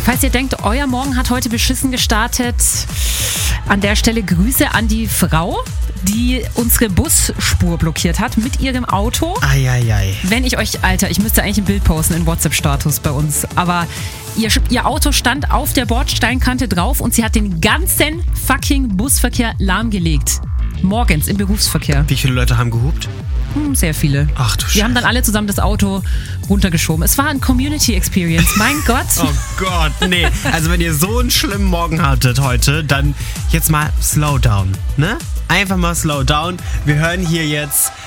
Falls ihr denkt, euer Morgen hat heute beschissen gestartet, an der Stelle Grüße an die Frau, die unsere Busspur blockiert hat mit ihrem Auto. Eieiei. Wenn ich euch, Alter, ich müsste eigentlich ein Bild posten in WhatsApp-Status bei uns, aber ihr Auto stand auf der Bordsteinkante drauf und sie hat den ganzen fucking Busverkehr lahmgelegt. Morgens im Berufsverkehr. Wie viele Leute haben gehupt? Sehr viele. Ach du Scheiße. Die haben dann alle zusammen das Auto runtergeschoben. Es war ein Community Experience, mein Gott. Oh Gott, nee. Also wenn ihr so einen schlimmen Morgen hattet heute, dann jetzt mal slow down, ne? Einfach mal slow down. Wir hören hier jetzt